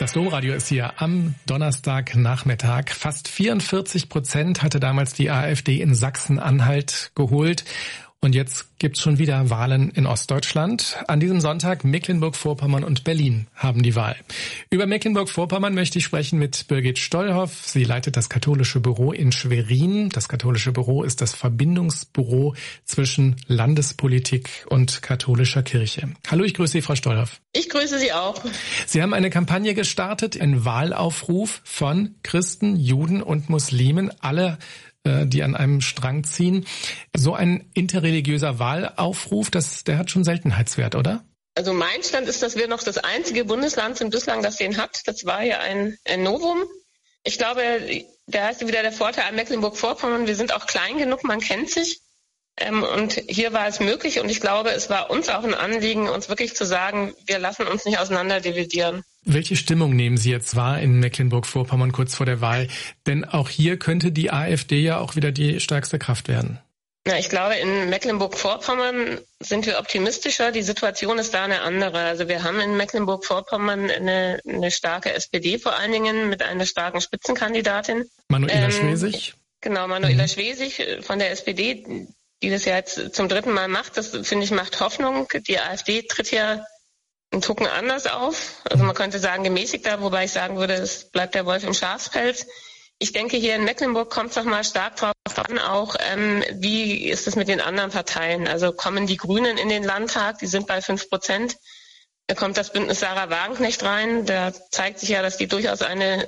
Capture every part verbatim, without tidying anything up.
Das Domradio ist hier am Donnerstagnachmittag. Fast vierundvierzig Prozent hatte damals die AfD in Sachsen-Anhalt geholt. Und jetzt gibt's schon wieder Wahlen in Ostdeutschland. An diesem Sonntag Mecklenburg-Vorpommern und Berlin haben die Wahl. Über Mecklenburg-Vorpommern möchte ich sprechen mit Birgit Stollhoff. Sie leitet das katholische Büro in Schwerin. Das katholische Büro ist das Verbindungsbüro zwischen Landespolitik und katholischer Kirche. Hallo, ich grüße Sie, Frau Stollhoff. Ich grüße Sie auch. Sie haben eine Kampagne gestartet, einen Wahlaufruf von Christen, Juden und Muslimen, alle die an einem Strang ziehen. So ein interreligiöser Wahlaufruf, das, der hat schon Seltenheitswert, oder? Also mein Stand ist, dass wir noch das einzige Bundesland sind bislang, das den hat. Das war ja ein, ein Novum. Ich glaube, da ist wieder der Vorteil an Mecklenburg-Vorpommern. Wir sind auch klein genug, man kennt sich. Ähm, und hier war es möglich. Und ich glaube, es war uns auch ein Anliegen, uns wirklich zu sagen, wir lassen uns nicht auseinander dividieren. Welche Stimmung nehmen Sie jetzt wahr in Mecklenburg-Vorpommern kurz vor der Wahl? Denn auch hier könnte die AfD ja auch wieder die stärkste Kraft werden. Ja, ich glaube, in Mecklenburg-Vorpommern sind wir optimistischer. Die Situation ist da eine andere. Also wir haben in Mecklenburg-Vorpommern eine, eine starke S P D vor allen Dingen mit einer starken Spitzenkandidatin. Manuela ähm, Schwesig? Genau, Manuela mhm. Schwesig von der S P D, die das ja jetzt zum dritten Mal macht. Das, finde ich, macht Hoffnung. Die AfD tritt ja einen Tucken anders auf. Also man könnte sagen gemäßigter, wobei ich sagen würde, es bleibt der Wolf im Schafspelz. Ich denke, hier in Mecklenburg kommt es noch mal stark drauf an, auch ähm, wie ist es mit den anderen Parteien? Also kommen die Grünen in den Landtag, die sind bei fünf Prozent. Da kommt das Bündnis Sarah Wagenknecht rein. Da zeigt sich ja, dass die durchaus eine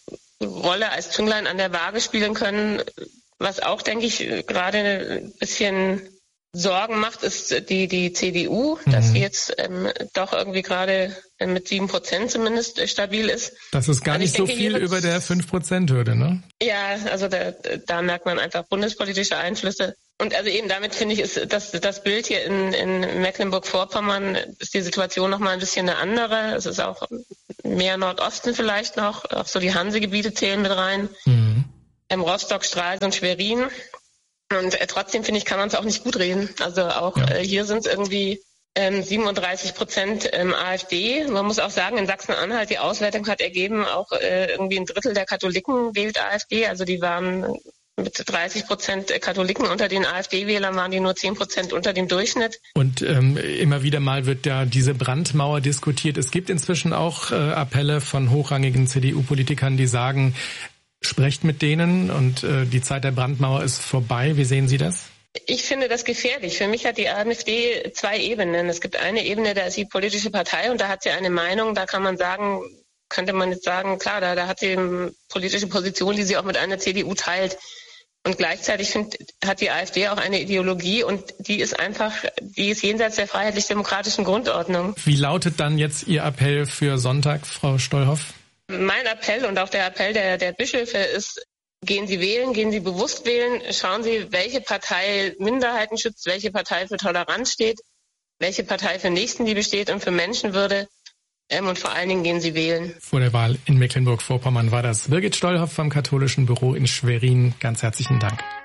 Rolle als Zünglein an der Waage spielen können. Was auch, denke ich, gerade ein bisschen Sorgen macht, ist die, die C D U, mhm. dass sie jetzt ähm, doch irgendwie gerade äh, mit sieben Prozent zumindest äh, stabil ist. Das ist gar also nicht denke, so viel über der fünf Prozent Hürde, ne? Ja, also da, da merkt man einfach bundespolitische Einflüsse. Und also eben damit finde ich, ist das, das Bild hier in, in Mecklenburg-Vorpommern, ist die Situation nochmal ein bisschen eine andere. Es ist auch mehr Nordosten vielleicht noch, auch so die Hansegebiete zählen mit rein. Mhm. Ähm, Rostock, Stralsund, Schwerin. Und äh, trotzdem, finde ich, kann man es auch nicht gut reden. Also auch ja. äh, hier sind es irgendwie ähm, siebenunddreißig Prozent ähm, AfD. Man muss auch sagen, in Sachsen-Anhalt, die Auswertung hat ergeben, auch äh, irgendwie ein Drittel der Katholiken wählt AfD. Also die waren mit dreißig Prozent Katholiken unter den AfD-Wählern, waren die nur zehn Prozent unter dem Durchschnitt. Und ähm, immer wieder mal wird da diese Brandmauer diskutiert. Es gibt inzwischen auch äh, Appelle von hochrangigen C D U-Politikern, die sagen, sprecht mit denen und äh, die Zeit der Brandmauer ist vorbei. Wie sehen Sie das? Ich finde das gefährlich. Für mich hat die AfD zwei Ebenen. Es gibt eine Ebene, da ist sie politische Partei und da hat sie eine Meinung. Da kann man sagen, könnte man jetzt sagen, klar, da, da hat sie eine politische Position, die sie auch mit einer C D U teilt. Und gleichzeitig find, hat die AfD auch eine Ideologie und die ist einfach, die ist jenseits der freiheitlich-demokratischen Grundordnung. Wie lautet dann jetzt Ihr Appell für Sonntag, Frau Stollhoff? Mein Appell und auch der Appell der, der Bischöfe ist, gehen Sie wählen, gehen Sie bewusst wählen, schauen Sie, welche Partei Minderheiten schützt, welche Partei für Toleranz steht, welche Partei für Nächstenliebe steht und für Menschenwürde. Ähm, und vor allen Dingen gehen Sie wählen. Vor der Wahl in Mecklenburg-Vorpommern war das Birgit Stollhoff vom katholischen Büro in Schwerin. Ganz herzlichen Dank.